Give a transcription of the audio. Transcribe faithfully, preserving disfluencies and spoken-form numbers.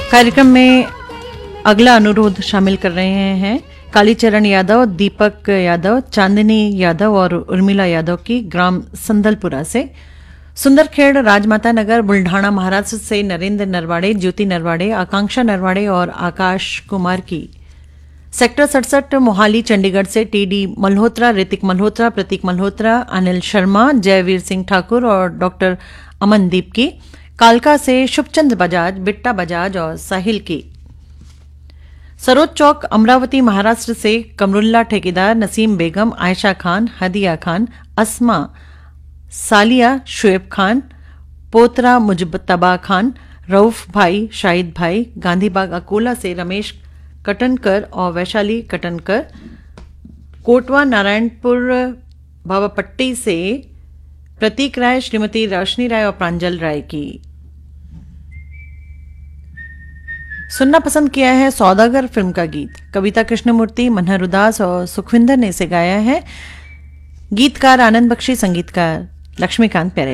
कार्यक्रम में अगला अनुरोध शामिल कर रहे हैं कालीचरण यादव, दीपक यादव, चांदनी यादव और उर्मिला यादव की ग्राम संदलपुरा से। सुंदरखेड़, राजमाता नगर, बुल्ढाना महाराष्ट्र से नरेंद्र नरवाड़े, ज्योति नरवाड़े, आकांक्षा नरवाड़े और आकाश कुमार की। सेक्टर सड़सठ मोहाली चंडीगढ़ से टीडी मल्होत्रा, ऋतिक मल्होत्रा, प्रतीक मल्होत्रा, अनिल शर्मा, जयवीर सिंह ठाकुर और डॉक्टर अमनदीप की। कालका से शुभचंद बजाज, बिट्टा बजाज और साहिल की। सरोज चौक अमरावती महाराष्ट्र से कमरुल्ला ठेकेदार, नसीम बेगम, आयशा खान, हदिया खान, अस्मा, सालिया, शुएब खान, पोतरा मुजतबा खान, रऊफ भाई, शाहिद भाई। गांधीबाग अकोला से रमेश कटनकर और वैशाली कटनकर। कोटवा नारायणपुर बाबापट्टी से प्रतीक राय, श्रीमती रोशनी राय और प्रांजल राय की। सुनना पसंद किया है सौदागर फिल्म का गीत। कविता कृष्णमूर्ति, मनहर उदास और सुखविंदर ने इसे गाया है। गीतकार आनंद बख्शी, संगीतकार लक्ष्मीकांत प्यारे।